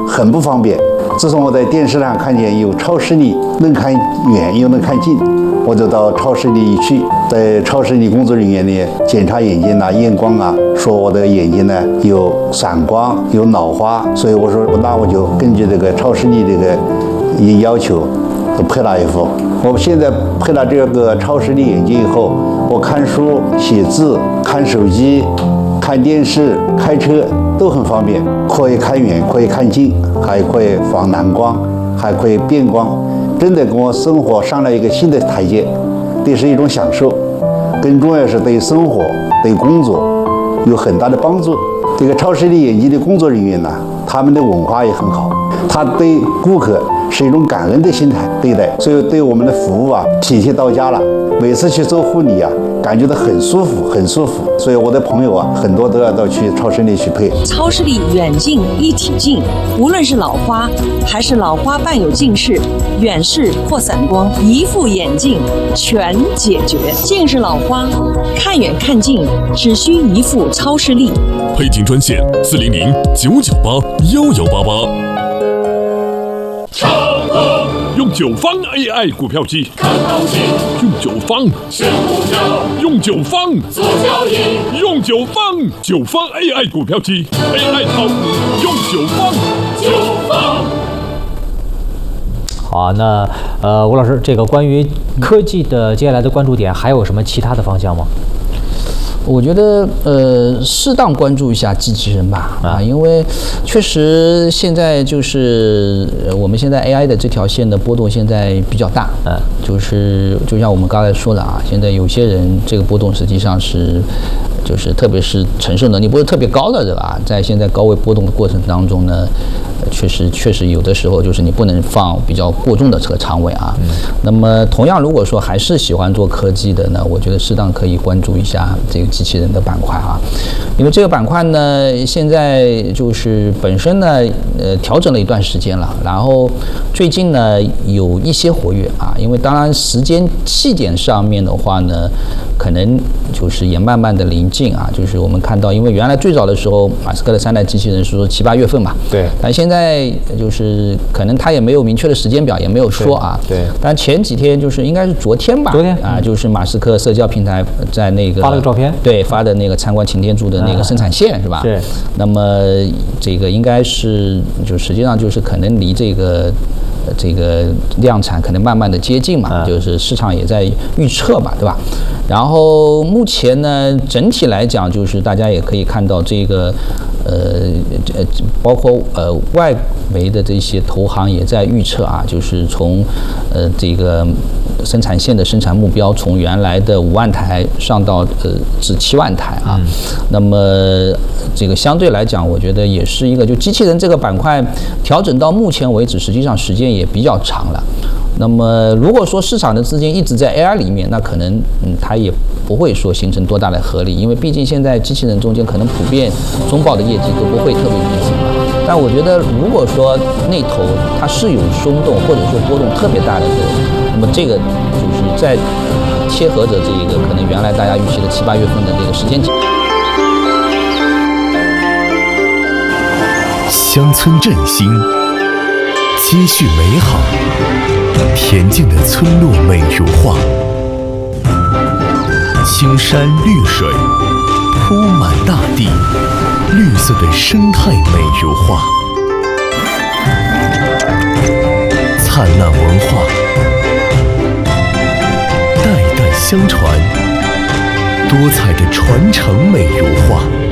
很不方便。自从我在电视上看见有超视力，能看远又能看近，我就到超视力一去，在超视力工作人员呢检查眼睛啊、验光啊，说我的眼睛呢有散光、有老花，所以我说那我就根据这个超视力这个要求，配了一副。我现在配了这个超视力眼镜以后，我看书、写字、看手机、看电视、开车都很方便，可以看远，可以看近，还可以防蓝光，还可以变光，真的给我生活上了一个新的台阶，这是一种享受，更重要是对生活、对工作有很大的帮助。这个超视力眼镜的工作人员呢，他们的文化也很好，他对顾客是一种感恩的心态对待，所以对我们的服务啊体贴到家了。每次去做护理啊，感觉到很舒服，很舒服。所以我的朋友啊，很多都要到去超视力去配。 超视力远近一体镜，无论是老花还是老花伴有近视、远视或散光，一副眼镜全解决。近视老花看远看近，只需一副超视力。 配镜专线400-998-1188。用九方 AI 股票机，看行情；用九方选股票，用九方做交易；用九方AI 股票机 ，AI 炒股用九方。 好啊，那吴老师，这个关于科技的接下来的关注点，还有什么其他的方向吗？ 我觉得适当关注一下机器人吧，因为确实现在就是我们现在 AI 的这条线的波动现在比较大，就像我们刚才说的啊，现在有些人这个波动实际上是就是特别是承受能力不是特别高的，对吧？在现在高位波动的过程当中呢，确实有的时候就是你不能放比较过重的这个仓位啊。那么同样，如果说还是喜欢做科技的呢，我觉得适当可以关注一下这个机器人的板块啊，因为这个板块呢，现在就是本身呢，调整了一段时间了，然后最近呢有一些活跃啊，因为当然时间气点上面的话呢，可能就是也慢慢的临近啊，就是我们看到，因为原来最早的时候，马斯克的3代机器人是说7、8月份嘛，对，但现在就是可能他也没有明确的时间表，也没有说啊，对，但前几天就是应该是昨天吧，就是马斯克社交平台在那个发了个照片，对，发的那个参观擎天柱的那个生产线是吧？是，那么这个应该是就实际上就是可能离这个量产可能慢慢的接近嘛，就是市场也在预测嘛，对吧？然后目前呢，整体来讲，就是大家也可以看到这个包括外围的这些投行也在预测啊，就是从这个生产线的生产目标从原来的5万台上到至7万台啊。那么这个相对来讲，我觉得也是一个就机器人这个板块调整到目前为止，实际上时间也比较长了。那么如果说市场的资金一直在 AI 里面，那可能它也不会说形成多大的合力，因为毕竟现在机器人中间可能普遍中报的业绩都不会特别明显嘛。但我觉得如果说那头它是有松动或者说波动特别大的时候，那么这个就是在贴合着这个可能原来大家预期的7、8月份的这个时间点。 乡村振兴，接续美好，恬静的村落美如画，青山绿水铺满大地，绿色的生态美如画，灿烂文化代代相传，多彩的传承美如画。